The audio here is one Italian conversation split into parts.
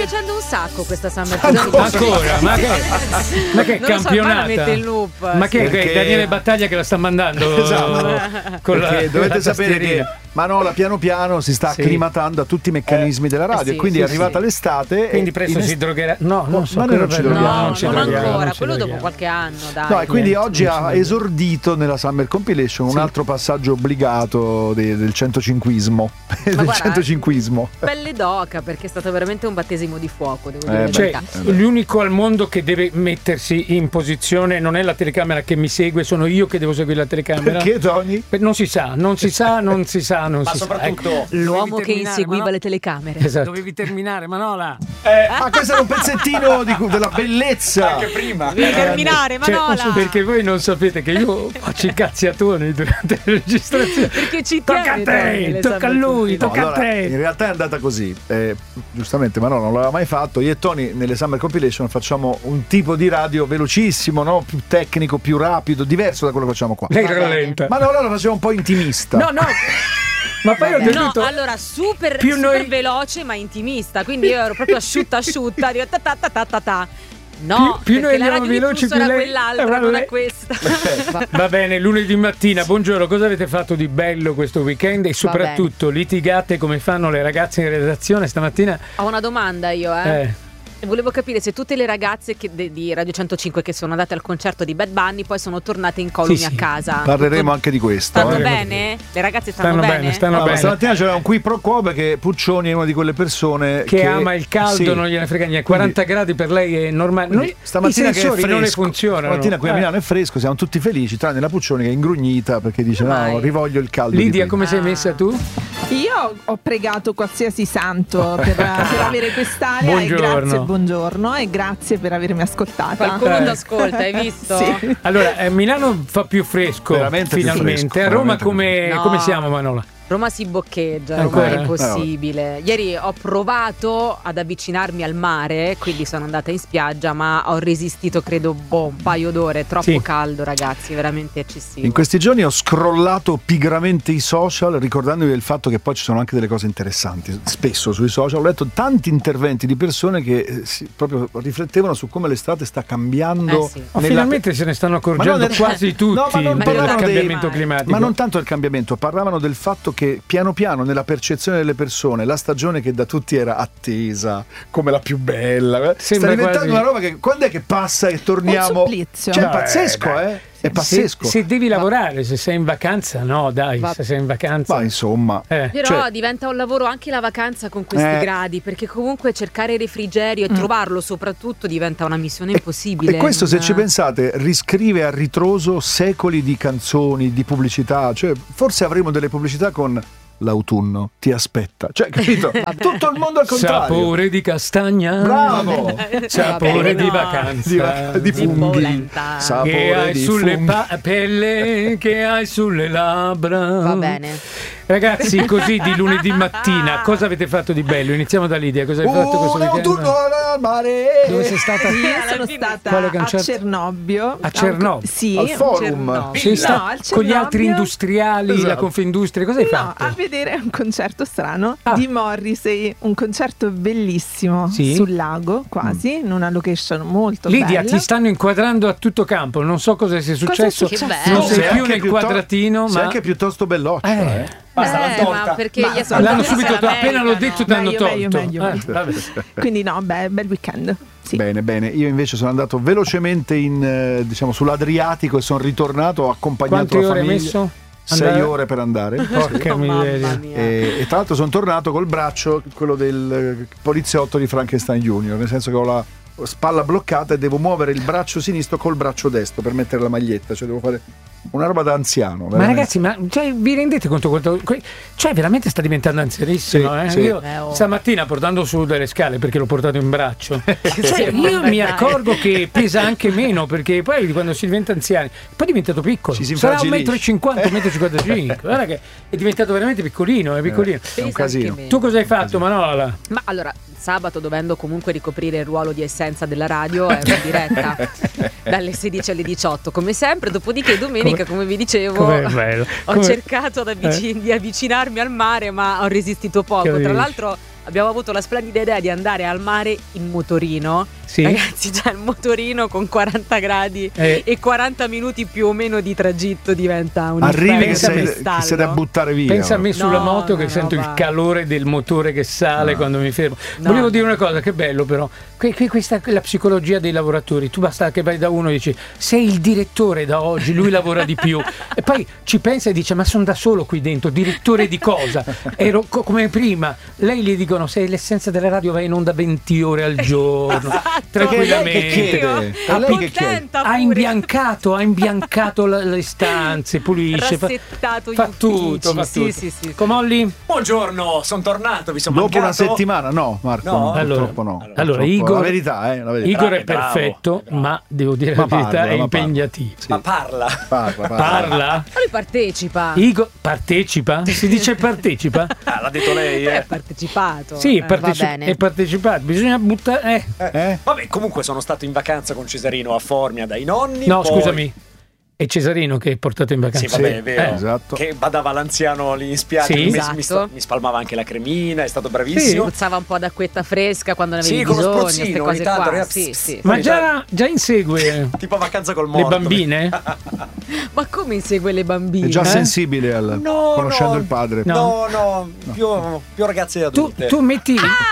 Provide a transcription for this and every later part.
piacendo un sacco questa Summer. Ancora? Ma che non lo so, poi la campionata? mette in loop. Ma che Perché- Daniele Battaglia che la sta mandando? Esatto. Con Perché dovete la sapere che tastierina. Manola piano piano si sta Sì. acclimatando a tutti i meccanismi della radio, sì, e quindi sì, è arrivata sì. l'estate. Quindi e presto in si est- drogherà. No, non so. ma noi non ci quello droghiamo, No, ci non droghiamo, ancora, non ci quello dopo droghiamo. qualche anno, dai. No, e quindi niente, oggi non ci ha voglio. esordito nella Summer Compilation un altro passaggio obbligato del 105ismo. Del guarda, 105ismo. Pelle d'oca, perché è stato veramente un battesimo di fuoco, devo dire la Cioè, verità. l'unico al mondo che deve mettersi in posizione non è la telecamera che mi segue, sono io che devo seguire la telecamera. Perché, Tony? Non si sa. Ma soprattutto Ecco. L'uomo che Dovevi terminare, inseguiva Manola. le telecamere. Esatto. Dovevi terminare, Manola. Ma questo era un pezzettino della bellezza. anche prima. Devi terminare, Cioè, Manola. perché voi non sapete che io faccio i cazziatoni durante le registrazioni. Perché ci Tocca a tiene, Tony, te, le tocca a Summer lui, Compilation. tocca a Allora, te. in realtà è andata così. Giustamente, ma no, non l'aveva mai fatto. Io e Tony nelle Summer Compilation facciamo un tipo di radio velocissimo, no? Più tecnico, più rapido, diverso da quello che facciamo qua. Lei Va bene. rallenta. Ma no, lo faceva un po' intimista. No. Ma poi ho No, detto allora super, più super noi- veloce ma intimista, quindi io ero proprio asciutta, dico ta ta ta ta ta ta. No, più noi perché la andiamo radio di veloci, flusso più era lei- quell'altra, non è questa. Va bene, lunedì mattina, buongiorno, cosa avete fatto di bello questo weekend e soprattutto litigate come fanno le ragazze in redazione stamattina? Ho una domanda io, E volevo capire se tutte le ragazze di Radio 105 che sono andate al concerto di Bad Bunny poi sono tornate incolumi Sì, a sì. casa. Parleremo anche di questo. Stanno eh. bene? Le ragazze stanno bene? stanno No, bene. stamattina c'era un qui pro quo perché Puccioni è una di quelle persone Che ama il caldo, sì. non gliene frega niente. 40 gradi per lei è normale. Quindi, stamattina I che è sensori non le fresco, funzionano. stamattina qui a Milano è fresco, siamo tutti felici, tranne la Puccioni che è ingrugnita perché dice Mai. no, rivoglio il caldo. di Lidia, prima. come sei messa tu? Io ho pregato qualsiasi santo per avere quest'area. Buongiorno. E grazie, buongiorno, e grazie per avermi ascoltata. Qualcuno ti ascolta, hai visto? Sì. Allora, Milano fa più fresco, Veramente più finalmente. fresco, A Roma veramente come, No. come siamo, Manola? Roma si boccheggia, Ancora? Roma è impossibile. Ieri ho provato ad avvicinarmi al mare, quindi sono andata in spiaggia, ma ho resistito credo un paio d'ore, troppo Sì. caldo ragazzi, veramente eccessivo. In questi giorni ho scrollato pigramente i social ricordandovi del fatto che poi ci sono anche delle cose interessanti. Spesso sui social ho letto tanti interventi di persone che proprio riflettevano su come l'estate sta cambiando. Sì. Ma nella- finalmente se ne stanno accorgendo Ma non- quasi tutti No, ma non del parlavano dei- cambiamento climatico. Ma non tanto del cambiamento, parlavano del fatto che piano piano nella percezione delle persone la stagione che da tutti era attesa come la più bella sta Sembra diventando quasi- una roba che quando è che passa e torniamo? Un supplizio. Cioè, è No, pazzesco, è pazzesco. Se devi lavorare, se sei in vacanza, no, dai, se sei in vacanza. Ma insomma, Però cioè- diventa un lavoro anche la vacanza con questi gradi, perché comunque cercare il refrigerio e trovarlo soprattutto diventa una missione impossibile. E questo, se Non- ci pensate, riscrive a ritroso secoli di canzoni, di pubblicità. Cioè, forse avremo delle pubblicità con l'autunno ti aspetta. Cioè, capito? Tutto il mondo al contrario. Sapore di castagna. Bravo! Sapore Vabbè, di no. vacanza. Di funghi. polenta. Che Sapore hai di sulle funghi. pelle, che hai sulle labbra. Va bene. Ragazzi, così di lunedì mattina, cosa avete fatto di bello? Iniziamo da Lidia, cosa hai fatto questo Un weekend? autunno al mare. Dove sei stata? Io Alla sono fine- stata Quale a concerto? Cernobbio. A Cernobbio? Sì, Al a forum. Cernobbio. Sei No, stata al con gli altri Cernobbio. industriali, la Esatto. Confindustria, cosa hai No, fatto? a vedere un concerto strano Ah. di Morrissey, un concerto bellissimo Sì? sul lago, quasi, in una location molto Lidia, bella. ti stanno inquadrando a tutto campo, non so cosa sia successo. Che bello. Non No, sei più anche nel quadratino, sei ma anche piuttosto belloccio. basta la Ma torta. perché Ma gli l'hanno ascoltatori l'hanno se subito la appena l'ho meritano. detto ti hanno Meglio, tolto. meglio. Vabbè. Quindi no, bel weekend. Sì. Bene, bene. Io invece sono andato velocemente diciamo, sull'Adriatico e sono ritornato, ho accompagnato Quante la ore hai famiglia. messo? 6 Andare? ore per andare. Porca Oh, mamma miseria. mia. E tra l'altro sono tornato col braccio, quello del poliziotto di Frankenstein Junior, nel senso che ho la spalla bloccata e devo muovere il braccio sinistro col braccio destro per mettere la maglietta, cioè devo fare una roba da anziano. Ma ragazzi, cioè, vi rendete conto quanto. Cioè, veramente sta diventando anzianissimo. Sì, Eh? sì. Io Oh. stamattina portando su delle scale perché l'ho portato in braccio. Cioè, io mi Dai. accorgo che pesa anche meno perché poi quando si diventa anziani, poi è diventato piccolo. Ci si Sarà infragilisce. 1,50 m, 1,55 m. Guarda che è diventato veramente piccolino. È piccolino. È un Pesa casino. anche meno. Tu cosa hai fatto, Manola? Ma allora, sabato dovendo comunque ricoprire il ruolo di essenza della radio, ero in diretta dalle 16 alle 18 come sempre, dopodiché domenica, come vi dicevo, Com'è bello. ho cercato di avvicinarmi al mare, ma ho resistito poco. Capisci. Tra l'altro abbiamo avuto la splendida idea di andare al mare in motorino. Sì. Ragazzi, già il motorino con 40 gradi e 40 minuti più o meno di tragitto diventa un arrivi che sei cristallo. da buttare via. Pensa a me sulla moto che sento il calore del motore che sale quando mi fermo. Volevo dire una cosa, che bello però, questa è la psicologia dei lavoratori. Tu basta che vai da uno e dici sei il direttore da oggi, lui lavora di più e poi ci pensa e dice ma sono da solo qui dentro, direttore di cosa? Ero come prima. Lei gli dicono sei l'essenza della radio, vai in onda 20 ore al giorno. Tranquillamente. Ha imbiancato le stanze, pulisce, rassettato fa tutto, fa tutto. Sì. Comolli? Buongiorno, sono tornato, vi sono dopo mancato. una settimana, no Marco, no? Purtroppo no. Allora, Igor, la verità. Igor è perfetto, ma devo dire la verità, è impegnativo. Sì. Ma parla. Parla? Lui partecipa. Igor partecipa? Si dice partecipa? L'ha detto lei, È partecipato. Sì, va bene. è partecipato. Bisogna buttare. Vabbè, comunque sono stato in vacanza con Cesarino a Formia dai nonni. No, poi... scusami. È Cesarino che è portato in vacanza. Sì, vabbè, è vero. Esatto. Che badava l'anziano lì in spiaggia. Sì. Mi spalmava anche la cremina, è stato bravissimo. Puzzava un po' d'acquetta fresca quando ne avevi con lo bisogno, spruzzino, queste cose ogni tanto, qua. sì. Ma già insegue tipo vacanza col le morto. bambine? Ma come insegue le bambine? È già sensibile conoscendo il padre. No, più ragazze adulte. Tu metti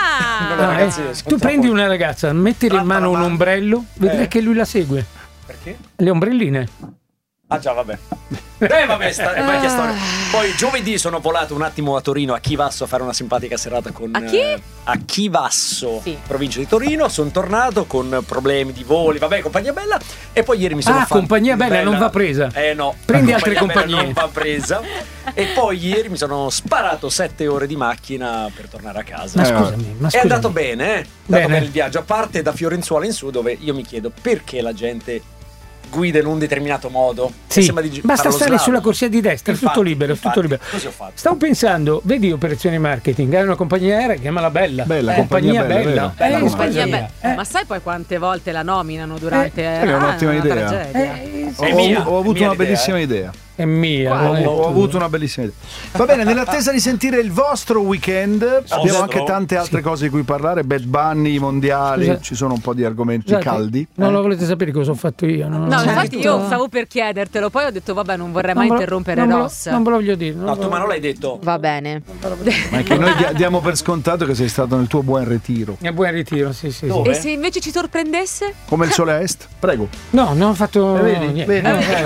tu prendi troppo... una ragazza, mettile in mano un ombrello, vedrai che lui la segue. Perché? Le ombrelline. Ah già, vabbè. Vabbè, è vecchia storia. Poi giovedì sono volato un attimo a Torino, a Chivasso, a fare una simpatica serata con... A chi? A Chivasso, sì. Provincia di Torino. Sono tornato con problemi di voli, vabbè, compagnia bella. E poi ieri mi sono fatto... compagnia bella non va presa. No. Prendi altre compagnie. Non va presa. E poi ieri mi sono sparato 7 ore di macchina per tornare a casa. Ma scusami. È andato bene, È andato bene il viaggio. A parte da Fiorenzuola in su, dove io mi chiedo perché la gente guida in un determinato modo. Sì, basta stare sulla corsia di destra, è tutto libero, tutto libero. Così ho fatto. Stavo pensando, vedi operazioni marketing, hai una compagnia aerea, chiamala Bella. Compagnia bella. Compagnia bella. Ma sai poi quante volte la nominano durante è un'ottima idea. Ho avuto una bellissima idea. È mia. Ho avuto una bellissima idea. Va bene, nell'attesa di sentire il vostro weekend, abbiamo anche tante altre cose di cui parlare. Bad Bunny, mondiali, ci sono un po' di argomenti caldi. Non lo volete sapere cosa ho fatto io? No, infatti io stavo per chiedertelo, poi ho detto vabbè, non vorrei mai interrompere Ross. Non ve lo voglio dire. No, tu ma non l'hai detto. Va bene. Ma è che noi diamo per scontato che sei stato nel tuo buon ritiro. Nel buon ritiro, sì. E se invece ci sorprendesse? Come il sole a est? Prego. No, non ho fatto vedi.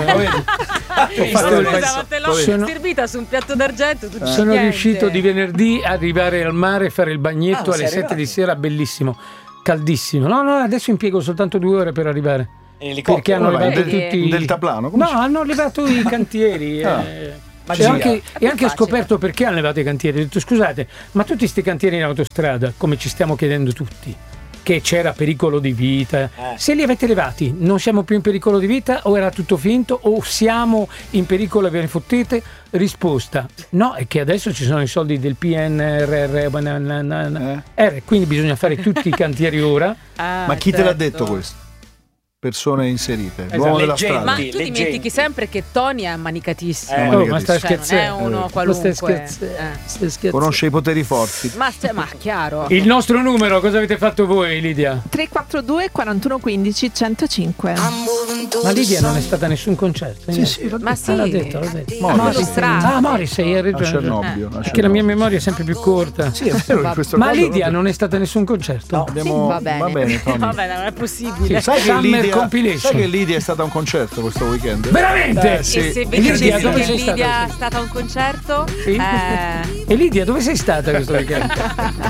Te l'ho servita su un piatto d'argento. Sono riuscito di venerdì a arrivare al mare e fare il bagnetto alle 7 di sera, bellissimo, caldissimo. No, adesso impiego soltanto 2 ore per arrivare. Perché hanno levato tutti un deltaplano? No, hanno levato i cantieri. E anche scoperto perché hanno levato i cantieri. Ho detto scusate, ma tutti questi cantieri in autostrada, come ci stiamo chiedendo tutti, che c'era pericolo di vita, se li avete levati non siamo più in pericolo di vita o era tutto finto o siamo in pericolo e ve ne fottete? Risposta no, è che adesso ci sono i soldi del PNRR, quindi bisogna fare tutti i cantieri ora. Ma chi te l'ha detto questo? Persone inserite, l'uomo della strada. Ma tu dimentichi sempre che Tony è manicatissimo. Ma stai scherzando? Non è uno qualunque. Conosce i poteri forti. Ma chiaro. Il nostro numero, cosa avete fatto voi, Lidia? 342 41 15 105. Ma Lidia non è stata a nessun concerto? Sì, ma sì, l'ha detto. Morrissey, hai ragione. Perché la mia memoria è sempre più corta. Sì, è vero, in questo ma caso Lidia non è stata a nessun concerto? No, va bene, Tony. non è possibile. Sai che Lidia è stata a un concerto questo weekend? Veramente? Sì. E se vi dicessi che Lidia è stata a un concerto? Sì. E Lidia, dove sei stata questo weekend?